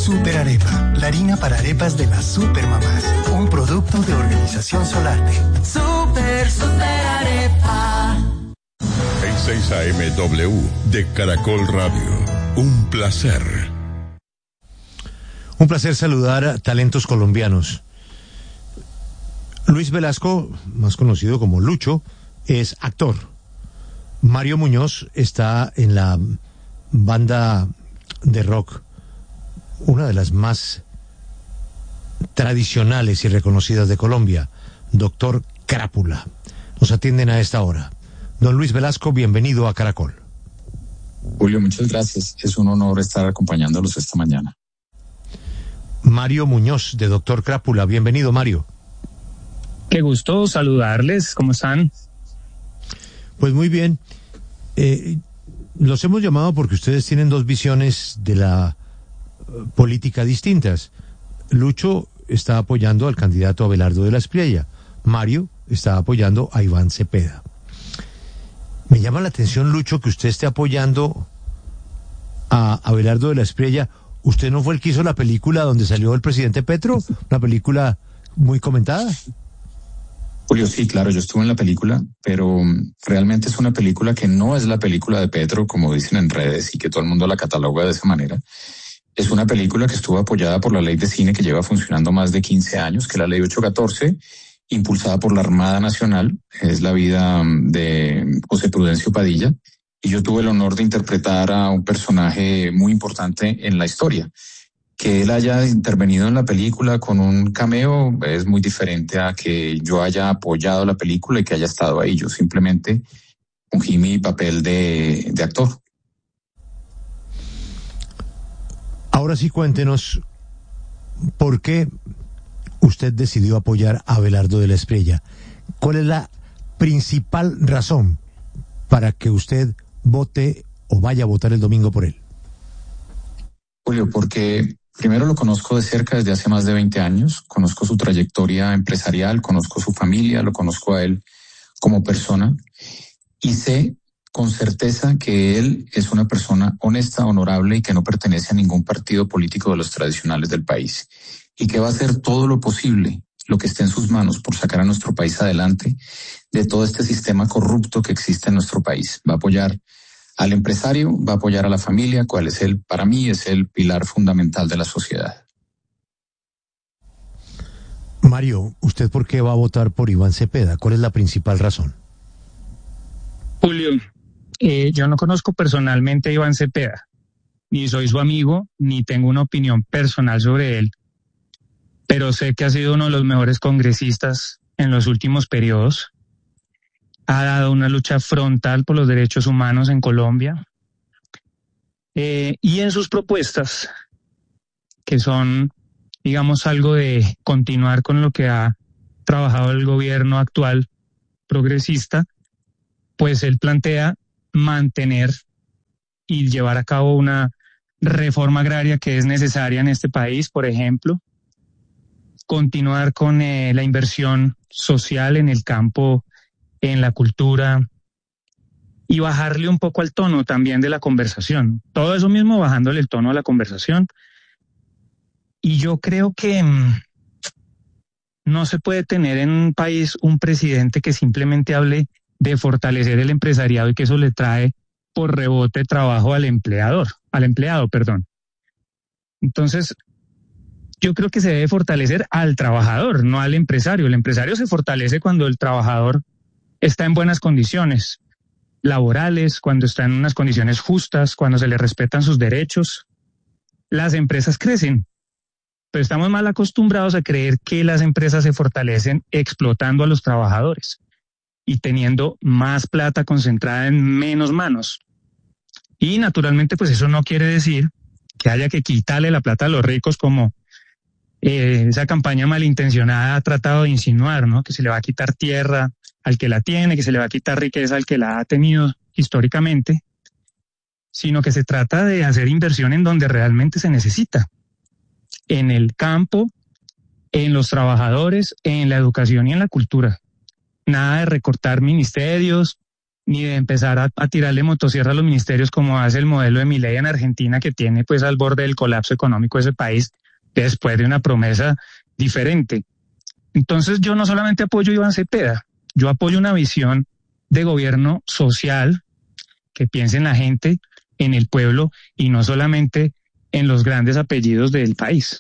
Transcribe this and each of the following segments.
Super Arepa, la harina para arepas de las supermamás. Un producto de Organización Solarte. Super Arepa. En 6 AM de Caracol Radio. Un placer. Un placer saludar a talentos colombianos. Luis Velasco, más conocido como Lucho, es actor. Mario Muñoz está en la banda de rock, una de las más tradicionales y reconocidas de Colombia, Doctor Crápula. Nos atienden a esta hora. Don Luis Velasco, bienvenido a Caracol. Julio, muchas gracias. Es un honor estar acompañándolos esta mañana. Mario Muñoz, de Doctor Crápula. Bienvenido, Mario. Qué gusto saludarles. ¿Cómo están? Pues muy bien. Los hemos llamado porque ustedes tienen dos visiones de la política distintas. Lucho está apoyando al candidato Abelardo de la Espriella. Mario está apoyando a Iván Cepeda. Me llama la atención, Lucho, que usted esté apoyando a Abelardo de la Espriella. ¿Usted no fue el que hizo la película donde salió el presidente Petro? Una película muy comentada. Julio, sí, claro, yo estuve en la película, pero realmente es una película que no es la película de Petro, como dicen en redes, y que todo el mundo la cataloga de esa manera. Es una película que estuvo apoyada por la ley de cine que lleva funcionando más de 15 años, que es la ley 814, impulsada por la Armada Nacional. Es la vida de José Prudencio Padilla, y yo tuve el honor de interpretar a un personaje muy importante en la historia. Que él haya intervenido en la película con un cameo es muy diferente a que yo haya apoyado la película y que haya estado ahí. Yo simplemente fungí mi papel de actor. Ahora sí, cuéntenos por qué usted decidió apoyar a Abelardo de la Espriella. ¿Cuál es la principal razón para que usted vote o vaya a votar el domingo por él? Julio, porque primero lo conozco de cerca desde hace más de 20 años, conozco su trayectoria empresarial, conozco su familia, lo conozco a él como persona y sé con certeza que él es una persona honesta, honorable y que no pertenece a ningún partido político de los tradicionales del país y que va a hacer todo lo posible, lo que esté en sus manos por sacar a nuestro país adelante de todo este sistema corrupto que existe en nuestro país. Va a apoyar al empresario, va a apoyar a la familia, cuál es para mí es el pilar fundamental de la sociedad. Mario, ¿usted por qué va a votar por Iván Cepeda? ¿Cuál es la principal razón? Julio, yo no conozco personalmente a Iván Cepeda, ni soy su amigo, ni tengo una opinión personal sobre él, pero sé que ha sido uno de los mejores congresistas en los últimos periodos. Ha dado una lucha frontal por los derechos humanos en Colombia. Y en sus propuestas, que son, digamos, algo de continuar con lo que ha trabajado el gobierno actual progresista, pues él plantea mantener y llevar a cabo una reforma agraria que es necesaria en este país, por ejemplo, continuar con la inversión social en el campo, en la cultura, y bajarle un poco al tono también de la conversación. Todo eso mismo bajándole el tono a la conversación. Y yo creo que no se puede tener en un país un presidente que simplemente hable de fortalecer el empresariado y que eso le trae por rebote trabajo al empleado. Entonces, yo creo que se debe fortalecer al trabajador, no al empresario. El empresario se fortalece cuando el trabajador está en buenas condiciones laborales, cuando está en unas condiciones justas, cuando se le respetan sus derechos. Las empresas crecen, pero estamos mal acostumbrados a creer que las empresas se fortalecen explotando a los trabajadores y teniendo más plata concentrada en menos manos. Y naturalmente, pues eso no quiere decir que haya que quitarle la plata a los ricos como esa campaña malintencionada ha tratado de insinuar, ¿no? Que se le va a quitar tierra al que la tiene, que se le va a quitar riqueza al que la ha tenido históricamente, sino que se trata de hacer inversión en donde realmente se necesita, en el campo, en los trabajadores, en la educación y en la cultura. Nada de recortar ministerios, ni de empezar a tirarle motosierra a los ministerios como hace el modelo de Milei en Argentina, que tiene pues al borde del colapso económico ese país después de una promesa diferente. Entonces yo no solamente apoyo a Iván Cepeda, yo apoyo una visión de gobierno social que piense en la gente, en el pueblo y no solamente en los grandes apellidos del país.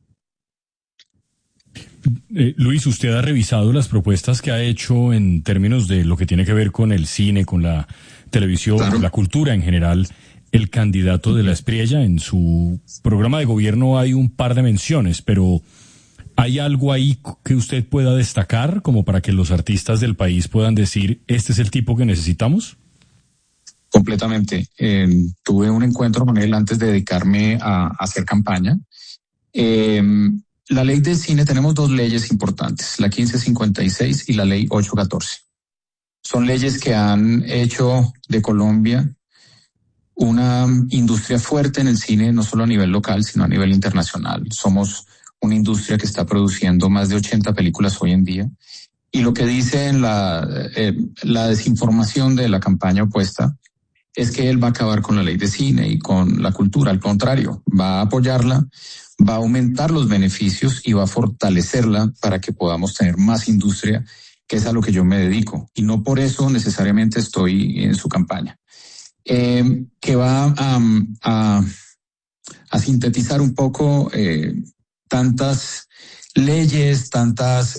Luis, usted ha revisado las propuestas que ha hecho en términos de lo que tiene que ver con el cine, con la televisión, con la cultura en general. El candidato de la Espriella, en su programa de gobierno hay un par de menciones, pero ¿hay algo ahí que usted pueda destacar como para que los artistas del país puedan decir, este es el tipo que necesitamos? Completamente. Tuve un encuentro con él antes de dedicarme a hacer campaña. La ley de cine, tenemos dos leyes importantes, la 1556 y la ley 814. Son leyes que han hecho de Colombia una industria fuerte en el cine, no solo a nivel local, sino a nivel internacional. Somos una industria que está produciendo más de 80 películas hoy en día. Y lo que dice en la desinformación de la campaña opuesta es que él va a acabar con la ley de cine y con la cultura. Al contrario, va a apoyarla, va a aumentar los beneficios y va a fortalecerla para que podamos tener más industria, que es a lo que yo me dedico. Y no por eso necesariamente estoy en su campaña. Que va a sintetizar un poco tantas leyes, tantas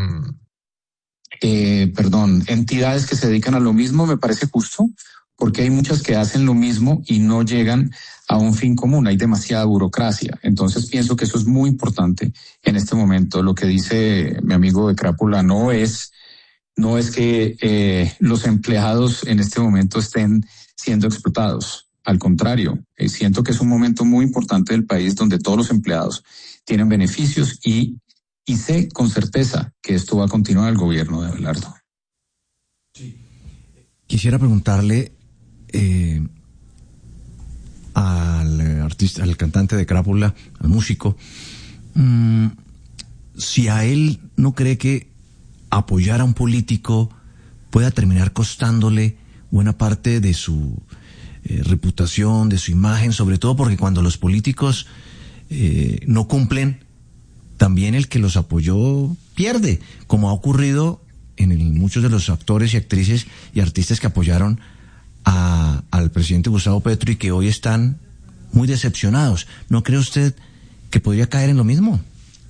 entidades que se dedican a lo mismo, me parece justo, porque hay muchas que hacen lo mismo y no llegan a un fin común, hay demasiada burocracia. Entonces pienso que eso es muy importante en este momento. Lo que dice mi amigo de Crápula no es que los empleados en este momento estén siendo explotados. Al contrario, siento que es un momento muy importante del país donde todos los empleados tienen beneficios y sé con certeza que esto va a continuar el gobierno de Abelardo. Quisiera preguntarle al artista, al cantante de Crápula, al músico, si a él no cree que apoyar a un político pueda terminar costándole buena parte de su reputación, de su imagen, sobre todo porque cuando los políticos no cumplen, también el que los apoyó pierde, como ha ocurrido en muchos de los actores y actrices y artistas que apoyaron al presidente Gustavo Petro y que hoy están muy decepcionados. ¿No cree usted que podría caer en lo mismo?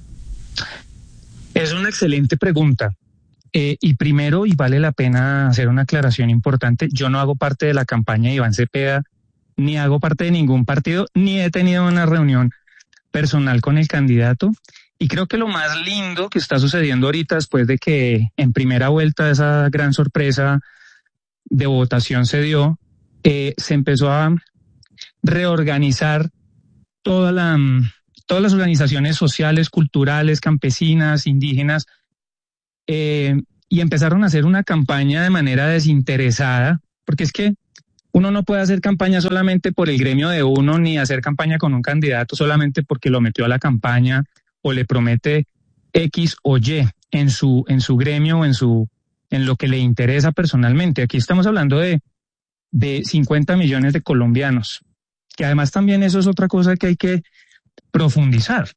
Es una excelente pregunta. Y primero, y vale la pena hacer una aclaración importante, yo no hago parte de la campaña de Iván Cepeda, ni hago parte de ningún partido, ni he tenido una reunión personal con el candidato. Y creo que lo más lindo que está sucediendo ahorita, después de que en primera vuelta esa gran sorpresa de votación se dio, se empezó a reorganizar todas las organizaciones sociales, culturales, campesinas, indígenas, y empezaron a hacer una campaña de manera desinteresada, porque es que uno no puede hacer campaña solamente por el gremio de uno, ni hacer campaña con un candidato solamente porque lo metió a la campaña o le promete X o Y en su gremio o en lo que le interesa personalmente. Aquí estamos hablando de 50 millones de colombianos, que además también eso es otra cosa que hay que profundizar.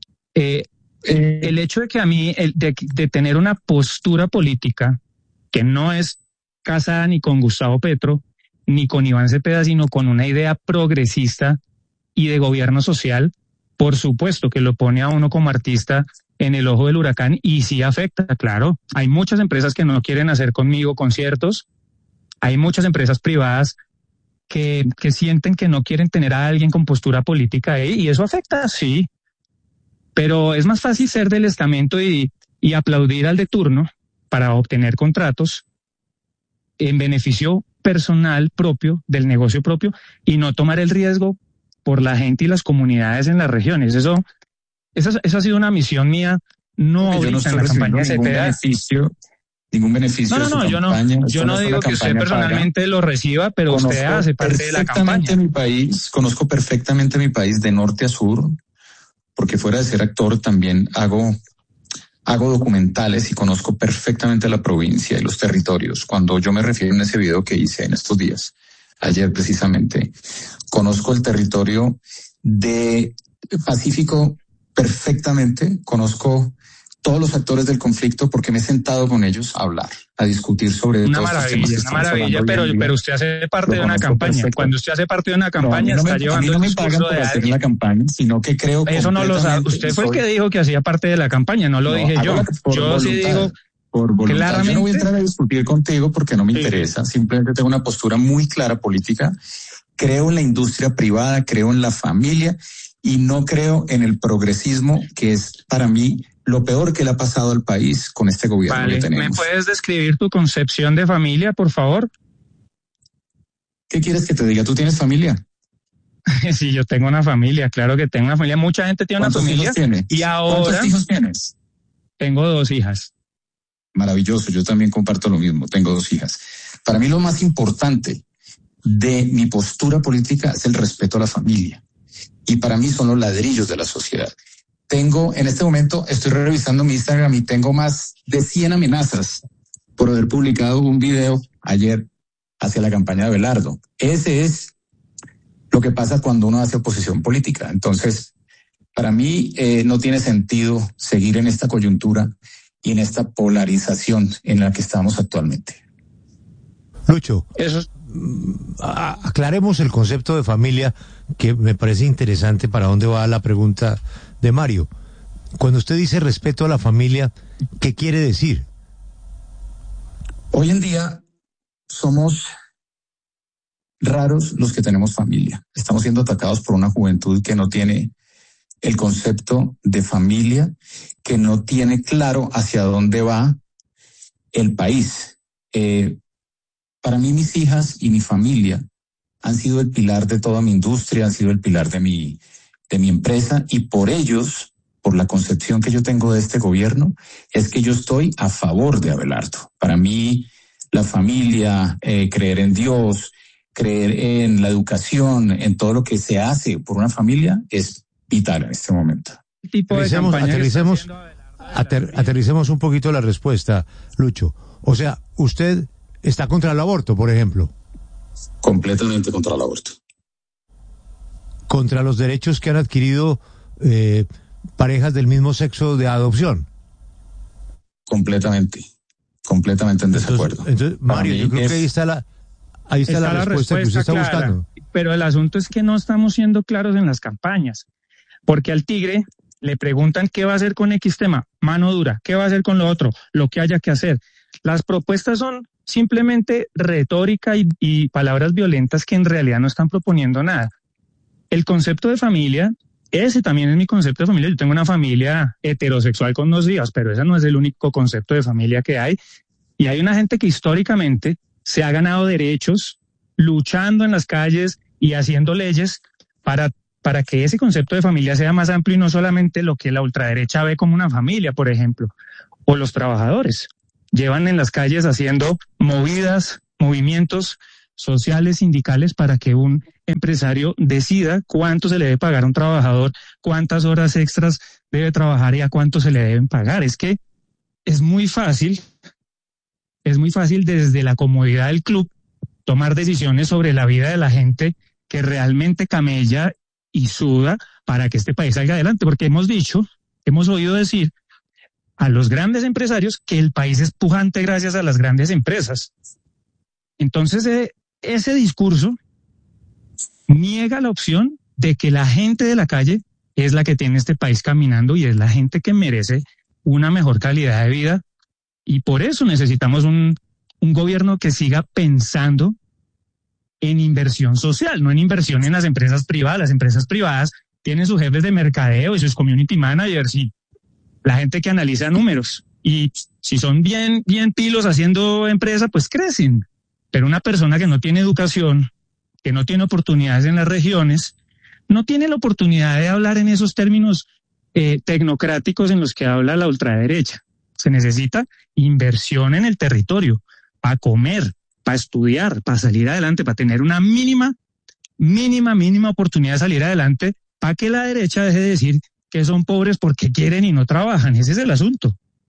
El hecho de que a mí, de tener una postura política que no es casada ni con Gustavo Petro, ni con Iván Cepeda, sino con una idea progresista y de gobierno social, por supuesto que lo pone a uno como artista en el ojo del huracán y sí afecta, claro. Hay muchas empresas que no quieren hacer conmigo conciertos, hay muchas empresas privadas que sienten que no quieren tener a alguien con postura política ahí y eso afecta, sí. Pero es más fácil ser del estamento y aplaudir al de turno para obtener contratos en beneficio personal propio, del negocio propio, y no tomar el riesgo por la gente y las comunidades en las regiones. Esa ha sido una misión mía, no ahorita en la campaña de Cepeda. Ningún beneficio. No, yo no digo que usted personalmente lo reciba, pero usted hace parte de la campaña. Conozco perfectamente mi país de norte a sur, porque fuera de ser actor también hago hago documentales y conozco perfectamente la provincia y los territorios. Cuando yo me refiero en ese video que hice en estos días, ayer precisamente, conozco el territorio de Pacífico perfectamente, conozco todos los actores del conflicto porque me he sentado con ellos a hablar, a discutir sobre una maravilla, pero usted hace parte de una campaña. Perfecto. Cuando usted hace parte de una campaña, está llevando el discurso de hacer la campaña, sino que creo eso no lo sabe. Usted fue el que dijo que hacía parte de la campaña, no lo dije yo. Yo sí digo por voluntad. Claramente. Yo no voy a entrar a discutir contigo porque no me interesa. Simplemente tengo una postura muy clara política. Creo en la industria privada, creo en la familia y no creo en el progresismo, que es para mí lo peor que le ha pasado al país con este gobierno que tenemos. ¿Me puedes describir tu concepción de familia, por favor? ¿Qué quieres que te diga? ¿Tú tienes familia? Sí, yo tengo una familia, claro que tengo una familia. Mucha gente tiene una familia. Y ahora, ¿cuántos hijos tienes? Tengo 2 hijas. Maravilloso, yo también comparto lo mismo, tengo 2 hijas. Para mí lo más importante de mi postura política es el respeto a la familia. Y para mí son los ladrillos de la sociedad. En este momento, estoy revisando mi Instagram y tengo más de 100 amenazas por haber publicado un video ayer hacia la campaña de Abelardo. Ese es lo que pasa cuando uno hace oposición política. Entonces, para mí no tiene sentido seguir en esta coyuntura y en esta polarización en la que estamos actualmente. Lucho, aclaremos el concepto de familia, que me parece interesante para dónde va la pregunta de Mario. Cuando usted dice respeto a la familia, ¿qué quiere decir? Hoy en día somos raros los que tenemos familia. Estamos siendo atacados por una juventud que no tiene el concepto de familia, que no tiene claro hacia dónde va el país. Para mí, mis hijas y mi familia han sido el pilar de toda mi industria, han sido el pilar de mi empresa, y por ellos, por la concepción que yo tengo de este gobierno, es que yo estoy a favor de Abelardo. Para mí, la familia, creer en Dios, creer en educación, en todo lo que se hace por una familia, es vital en este momento. Aterricemos un poquito la respuesta, Lucho. O sea, usted está contra el aborto, por ejemplo. Completamente contra el aborto. Contra los derechos que han adquirido parejas del mismo sexo de adopción. Completamente en desacuerdo. Entonces Mario, yo creo que ahí está la respuesta que usted está buscando. Pero el asunto es que no estamos siendo claros en las campañas, porque al tigre le preguntan qué va a hacer con X tema, mano dura, qué va a hacer con lo otro, lo que haya que hacer. Las propuestas son simplemente retórica y palabras violentas que en realidad no están proponiendo nada. El concepto de familia, ese también es mi concepto de familia. Yo tengo una familia heterosexual con 2 hijas, pero ese no es el único concepto de familia que hay. Y hay una gente que históricamente se ha ganado derechos luchando en las calles y haciendo leyes para que ese concepto de familia sea más amplio y no solamente lo que la ultraderecha ve como una familia, por ejemplo, o los trabajadores. Llevan en las calles haciendo movimientos sociales, sindicales, para que un empresario decida cuánto se le debe pagar a un trabajador, cuántas horas extras debe trabajar y a cuánto se le deben pagar. Es que es muy fácil desde la comodidad del club tomar decisiones sobre la vida de la gente que realmente camella y suda para que este país salga adelante, porque hemos oído decir a los grandes empresarios que el país es pujante gracias a las grandes empresas. Entonces, ese discurso niega la opción de que la gente de la calle es la que tiene este país caminando y es la gente que merece una mejor calidad de vida. Y por eso necesitamos un gobierno que siga pensando en inversión social, no en inversión en las empresas privadas. Las empresas privadas tienen sus jefes de mercadeo y sus community managers y la gente que analiza números. Y si son bien pilos haciendo empresa, pues crecen. Pero una persona que no tiene educación, que no tiene oportunidades en las regiones, no tiene la oportunidad de hablar en esos términos tecnocráticos en los que habla la ultraderecha. Se necesita inversión en el territorio, para comer, para estudiar, para salir adelante, para tener una mínima oportunidad de salir adelante, para que la derecha deje de decir que son pobres porque quieren y no trabajan. Ese es el asunto.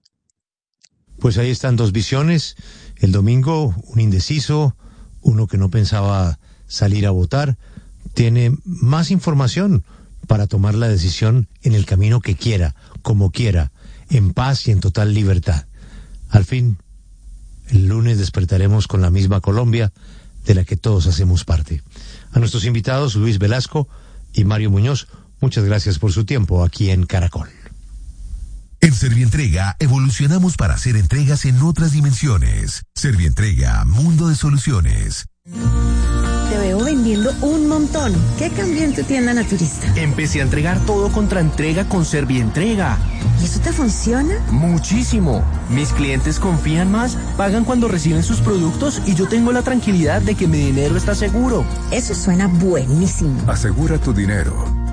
Pues ahí están dos visiones. El domingo, un indeciso, uno que no pensaba salir a votar, tiene más información para tomar la decisión en el camino que quiera, como quiera, en paz y en total libertad. Al fin, el lunes despertaremos con la misma Colombia de la que todos hacemos parte. A nuestros invitados, Luis Velasco y Mario Muñoz, muchas gracias por su tiempo aquí en Caracol. En Servientrega evolucionamos para hacer entregas en otras dimensiones. Servientrega, mundo de soluciones. Te veo vendiendo un montón. ¿Qué cambió en tu tienda naturista? Empecé a entregar todo contra entrega con Servientrega. ¿Y eso te funciona? Muchísimo. Mis clientes confían más, pagan cuando reciben sus productos y yo tengo la tranquilidad de que mi dinero está seguro. Eso suena buenísimo. Asegura tu dinero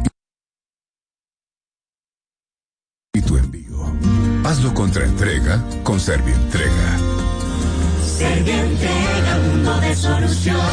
y tu envío. Hazlo contra entrega con Servientrega. Servientrega, mundo de soluciones.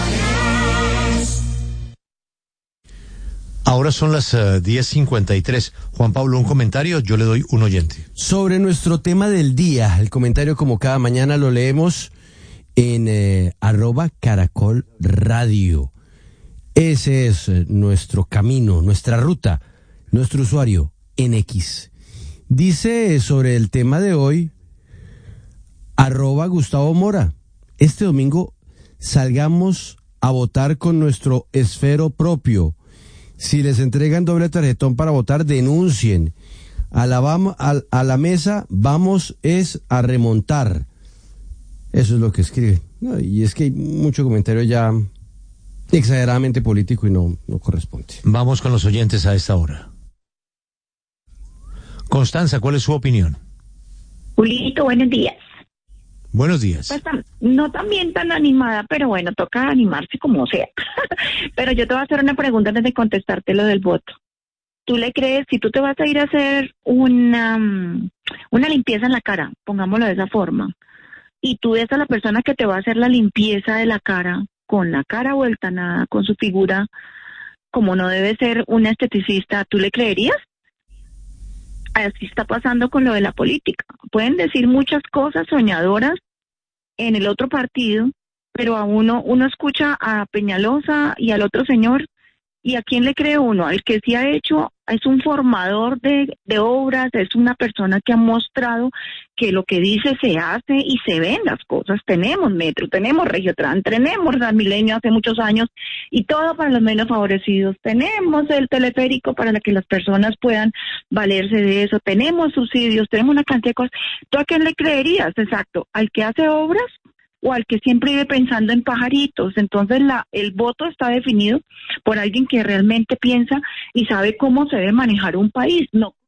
Ahora son las 10:53. Juan Pablo, un comentario, yo le doy un oyente. Sobre nuestro tema del día, el comentario como cada mañana lo leemos en @Caracol Radio. Ese es nuestro camino, nuestra ruta, nuestro usuario en X. Dice sobre el tema de hoy, @Gustavo Mora. Este domingo salgamos a votar con nuestro esfero propio. Si les entregan doble tarjetón para votar, denuncien. A la mesa vamos es a remontar. Eso es lo que escribe. No, y es que hay mucho comentario ya exageradamente político y no corresponde. Vamos con los oyentes a esta hora. Constanza, ¿cuál es su opinión? Julito, buenos días. Buenos días. Pues no también tan animada, pero bueno, toca animarse como sea. Pero yo te voy a hacer una pregunta antes de contestarte lo del voto. ¿Tú le crees, si tú te vas a ir a hacer una limpieza en la cara, pongámoslo de esa forma, y tú ves a la persona que te va a hacer la limpieza de la cara, con la cara vuelta nada, con su figura, como no debe ser un esteticista, ¿tú le creerías? Así está pasando con lo de la política. Pueden decir muchas cosas soñadoras en el otro partido, pero a uno escucha a Peñalosa y al otro señor, ¿y a quién le cree uno? Al que sí ha hecho, es un formador de obras, es una persona que ha mostrado que lo que dice se hace y se ven las cosas. Tenemos Metro, tenemos Regiotrans, tenemos Transmilenio hace muchos años y todo para los menos favorecidos. Tenemos el teleférico para que las personas puedan valerse de eso. Tenemos subsidios, tenemos una cantidad de cosas. ¿Tú a quién le creerías? Exacto, ¿al que hace obras o al que siempre vive pensando en pajaritos? Entonces el voto está definido por alguien que realmente piensa y sabe cómo se debe manejar un país, no